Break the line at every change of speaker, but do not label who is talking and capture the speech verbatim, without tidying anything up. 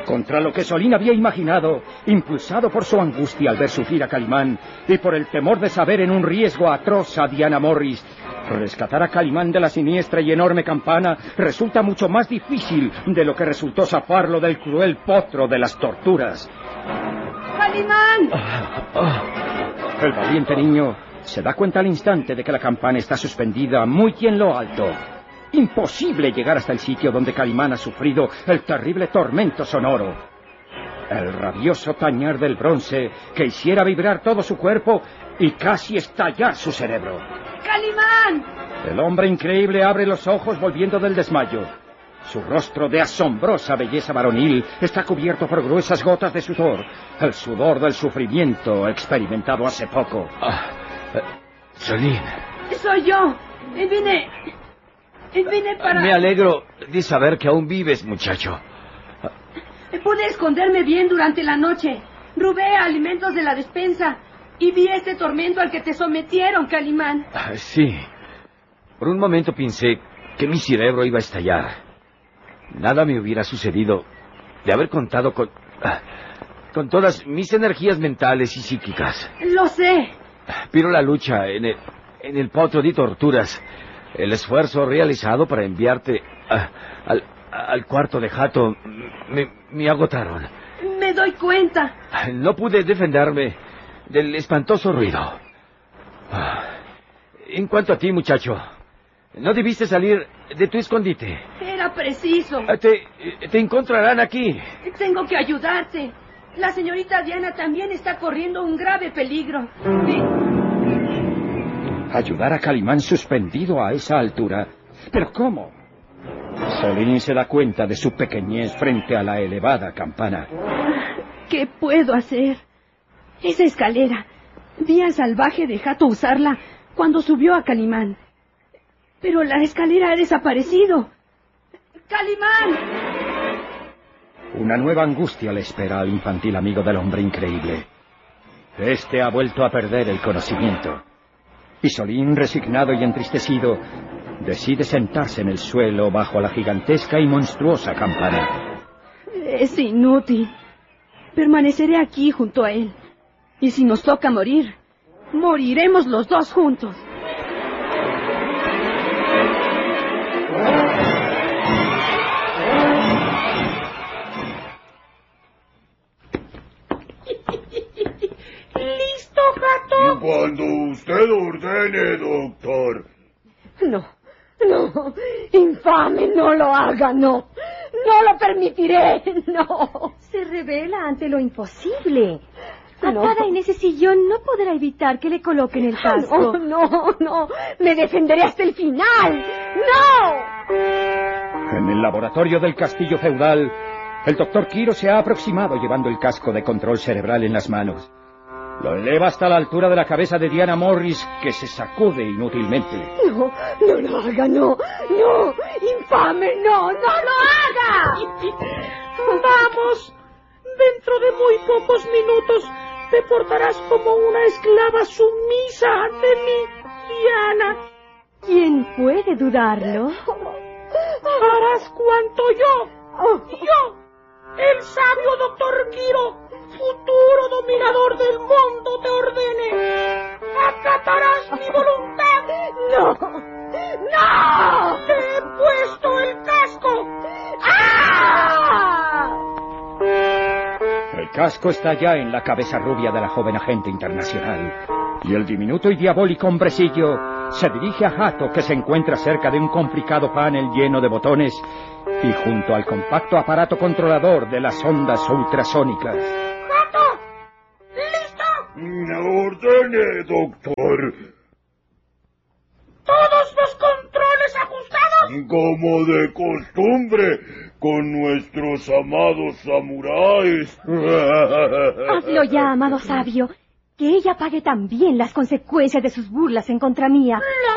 Contra lo que Solín había imaginado, impulsado por su angustia al ver sufrir a Calimán y por el temor de saber en un riesgo atroz a Diana Morris, rescatar a Calimán de la siniestra y enorme campana resulta mucho más difícil de lo que resultó zafarlo del cruel potro de las torturas.
¡Calimán!
El valiente niño se da cuenta al instante de que la campana está suspendida muy en lo alto. Imposible llegar hasta el sitio donde Calimán ha sufrido el terrible tormento sonoro. El rabioso tañer del bronce que hiciera vibrar todo su cuerpo y casi estallar su cerebro.
¡Calimán!
El hombre increíble abre los ojos volviendo del desmayo. Su rostro de asombrosa belleza varonil está cubierto por gruesas gotas de sudor, el sudor del sufrimiento experimentado hace poco.
Ah, eh, Solín.
Soy yo. Vine... Vine para...
Me alegro de saber que aún vives, muchacho.
Pude esconderme bien durante la noche. Robé alimentos de la despensa y vi este tormento al que te sometieron, Calimán.
Ah, sí. Por un momento pensé que mi cerebro iba a estallar. Nada me hubiera sucedido de haber contado con... con todas mis energías mentales y psíquicas.
Lo sé.
Pero la lucha en el, en el potro de torturas, el esfuerzo realizado para enviarte a, al, al cuarto de jato, me, me agotaron.
Me doy cuenta.
No pude defenderme del espantoso ruido. En cuanto a ti, muchacho, no debiste salir de tu escondite.
Era preciso.
Te, te encontrarán aquí.
Tengo que ayudarte. La señorita Diana también está corriendo un grave peligro. Sí.
Ayudar a Calimán suspendido a esa altura. ¿Pero cómo? Solín se da cuenta de su pequeñez frente a la elevada campana.
¿Qué puedo hacer? Esa escalera. Vi al salvaje de jato usarla cuando subió a Calimán. Pero la escalera ha desaparecido. ¡Calimán!
Una nueva angustia le espera al infantil amigo del hombre increíble. Este ha vuelto a perder el conocimiento. Y Solín, resignado y entristecido, decide sentarse en el suelo bajo la gigantesca y monstruosa campana.
Es inútil. Permaneceré aquí junto a él. Y si nos toca morir, moriremos los dos juntos.
¿Listo, gato?
Cuando usted ordene, doctor.
No, no, infame, no lo haga, no. No lo permitiré, no.
Se revela ante lo imposible.
No.
Atada en ese sillón no podrá evitar que le coloquen el casco.
No, no, no. Me defenderé hasta el final. ¡No!
En el laboratorio del castillo feudal, el doctor Quiro se ha aproximado llevando el casco de control cerebral en las manos. Lo eleva hasta la altura de la cabeza de Diana Morris, que se sacude inútilmente.
No, no lo haga, no, no, infame, no, no lo haga.
Vamos, dentro de muy pocos minutos te portarás como una esclava sumisa ante mí, Diana.
¿Quién puede dudarlo?
Harás cuanto yo, yo, el sabio doctor Quiro, futuro dominador del mundo, te ordene. ¿Acatarás mi voluntad?
No, no.
Te he puesto el casco.
¡Ah!
El casco está ya en la cabeza rubia de la joven agente internacional. Y el diminuto y diabólico hombrecillo se dirige a Hato, que se encuentra cerca de un complicado panel lleno de botones y junto al compacto aparato controlador de las ondas ultrasónicas.
¡Hato! ¿Listo?
Ordene, doctor.
¿Todos los controles ajustados?
Como de costumbre, con nuestros amados samuráis.
Hazlo ya, amado sabio. Que ella pague también las consecuencias de sus burlas en contra mía.